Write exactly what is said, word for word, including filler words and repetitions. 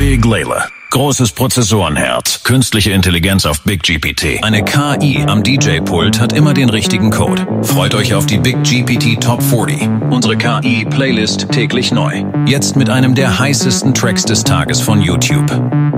Big Layla. Großes Prozessorenherz, künstliche Intelligenz auf Big G P T. Eine K I am D J-Pult hat immer den richtigen Code. Freut euch auf die Big G P T Top vierzig. Unsere K I-Playlist täglich neu. Jetzt mit einem der heißesten Tracks des Tages von YouTube.